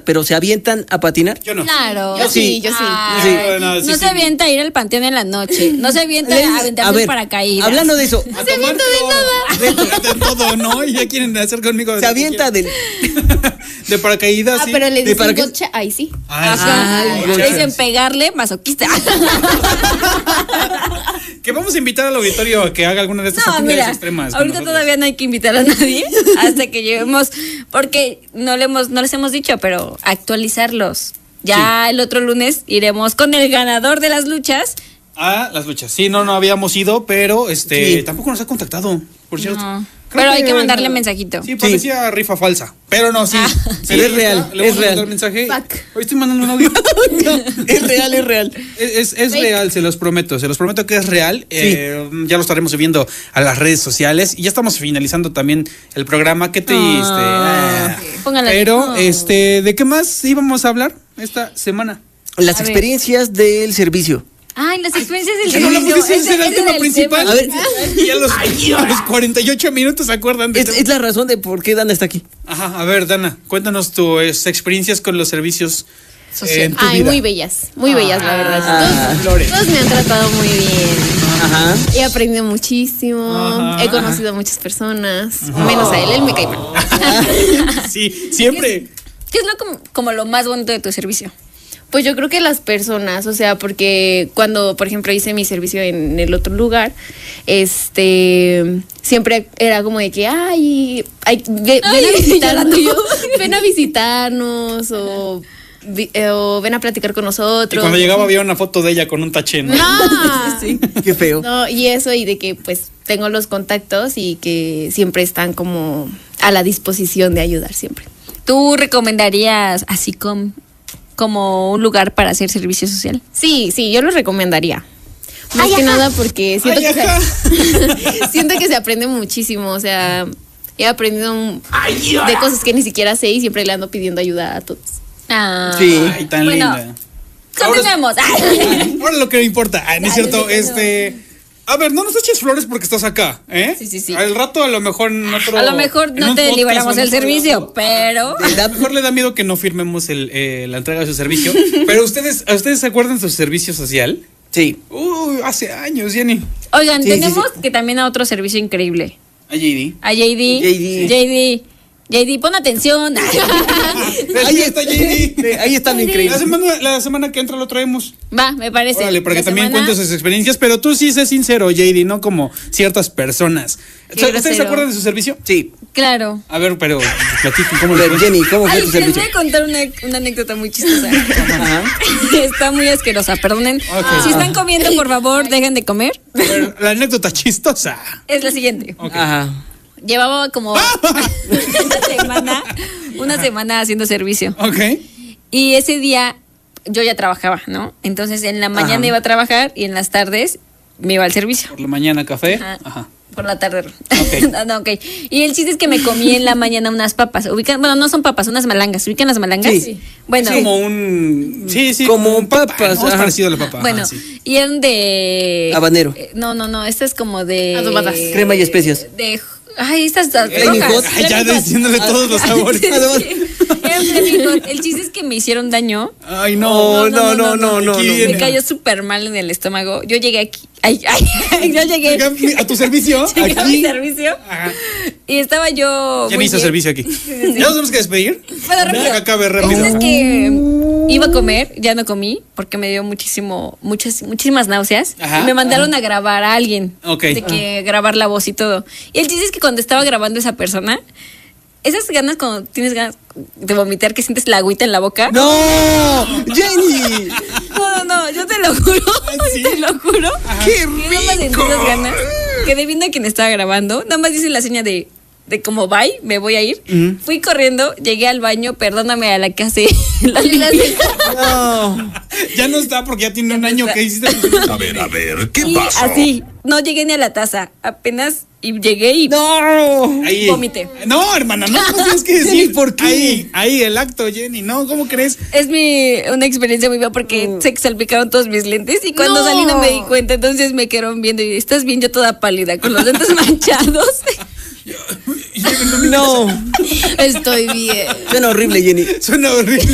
pero ¿se avientan a patinar? Yo no. Claro. Yo sí. No se avienta a ir al panteón en la noche. No se avienta a aventarse el paracaídas. Hablando de eso, No se avienta de nada. De todo, ¿no? Y ya quieren hacer conmigo. se avienta del... de paracaídas. Sí. Pero le ¿De dicen para qué? gocha, ahí sí. Ajá. Ay, Le dicen pegarle, masoquista. Que vamos a invitar al auditorio a que haga alguna de estas No, actividades mira, extremas. con ahorita nosotros. todavía no hay que invitar a nadie hasta que llevemos, porque no les hemos dicho, pero actualizarlos. Ya el otro lunes iremos con el ganador de las luchas. Ah, las luchas. Sí, no habíamos ido, pero Sí. tampoco nos ha contactado, por cierto. No. Creo Pero hay que mandarle mensajito. Sí, parecía rifa falsa. Pero no, sí. Pero es real, Le vamos es a mandar real. mensaje. Fuck. Hoy estoy mandando un audio. Es real. Es real, se los prometo que es real. Ya lo estaremos subiendo a las redes sociales y ya estamos finalizando también el programa. Qué triste. Póngala. Pero, No. ¿de qué más íbamos a hablar esta semana? Las A ver. experiencias del servicio. Ay, las experiencias del ¿Ya no hablamos de eso? Ese era el tema el principal. A ver, Y a los 48 minutos se acuerdan de es la razón de por qué Dana está aquí. Ajá, a ver, Dana, cuéntanos tus experiencias con los servicios en tu Ay, vida. muy bellas, la verdad. Flores. Todos me han tratado muy bien. Ajá. He aprendido muchísimo. Ajá. He conocido a muchas personas. Menos a él me cae mal. Sí, siempre. ¿Qué es como lo más bonito de tu servicio? Pues yo creo que las personas, o sea, porque cuando, por ejemplo, hice mi servicio en el otro lugar, siempre era como de que, ven a visitarnos, ven a visitarnos o ven a platicar con nosotros. Y cuando llegaba había una foto de ella con un taché, ¿no? No, Qué feo. no, y eso, y de que pues tengo los contactos y que siempre están como a la disposición de ayudar siempre. ¿Tú recomendarías así como un lugar para hacer servicio social? Sí, yo lo recomendaría. Más que nada porque siento siento que se aprende muchísimo, o sea, he aprendido de cosas que ni siquiera sé y siempre le ando pidiendo ayuda a todos. Ah, Sí. Ay, tan bueno, linda. continuemos. Ahora lo que me importa. No es cierto, A ver, no nos eches flores porque estás acá, ¿eh? Sí. Al rato a lo mejor en otro... A lo mejor en no un te podcast liberamos el vamos a servicio, hablar. pero... A lo mejor le da miedo que no firmemos la entrega de su servicio. Pero ¿ustedes se acuerdan de su servicio social? Sí. Hace años, Jenny. Oigan, Sí, tenemos sí. que también a otro servicio increíble. A JD. A JD, pon atención. Ahí está JD. Ahí están increíbles. La semana que entra lo traemos. Va, me parece. Órale, para que La también semana- cuentes sus experiencias. Pero tú sí sé sincero, JD, no como ciertas personas. ¿Ustedes se grosero. acuerdan de su servicio? Sí. Claro. A ver, pero platiquen cómo A les ver, fue. Jenny, ¿cómo fue Ay, tu les servicio? voy a contar una anécdota muy chistosa. Ajá. Está muy asquerosa, perdonen. Ok. Si están comiendo, por favor, dejen de comer. A ver, la anécdota chistosa. Es la siguiente. Ok. Ajá. Llevaba como una semana haciendo servicio. Ok. Y ese día yo ya trabajaba, ¿no? Entonces en la mañana Ajá. iba a trabajar y en las tardes me iba al servicio. Por la mañana café. Ajá. Ajá. Por la tarde. Ok. No, ok. Y el chiste es que me comí en la mañana unas papas. Bueno, no son papas, unas malangas. ¿Ubican las malangas? Sí. Bueno, Es como un... Sí, Como un papa, papas, ¿no? Es ajá. parecido a la papa. bueno, Ajá, sí. y eran de... Habanero. No, esta es como de... Adobadas. Crema y especias. De... Ay, estas Flaming rojas. Hot. Ay, ya Flaming Hot. diciéndole todos los sabores. Sí, eran Flaming Hot. El chiste es que me hicieron daño. Ay, no. No. Aquí Me viene. cayó súper mal en el estómago. Yo llegué aquí. Yo llegué. ¿A tu servicio? Llegué a mi Aquí. servicio. Ajá. Y estaba yo. Ya muy me hizo bien. servicio aquí. ¿Ya nos tenemos que despedir? Bueno, rápido. Que acabe El rápido. chiste es que iba a comer, ya no comí, porque me dio muchísimas náuseas. Ajá. Y me mandaron a grabar a alguien. Ok. De que grabar la voz y todo. Y el chiste es que cuando estaba grabando esa persona, esas ganas cuando tienes ganas de vomitar, que sientes la agüita en la boca. ¡No! ¡Jenny! No, yo te lo juro. ¿sí? Te lo juro. ¡Qué Que nada más sentí esas ganas. Quedé viendo a quien estaba grabando. Nada más dice la seña de como bye, me voy a ir. Fui corriendo, llegué al baño, perdóname a la que hace las No. Ya no está porque ya tiene un año que hiciste. A ver, ¿qué Y pasó? así, no llegué ni a la taza. Apenas y llegué y ¡No! Ahí. vomité. No, hermana, no tienes que Jenny, decir. ¿por qué? Ahí, el acto, Jenny. No, ¿cómo crees? Es una experiencia muy fea porque se salpicaron todos mis lentes y cuando No. salí no me di cuenta, entonces me quedaron viendo y estás bien yo toda pálida con los lentes manchados. No. Estoy bien. Suena horrible, Jenny. Suena horrible.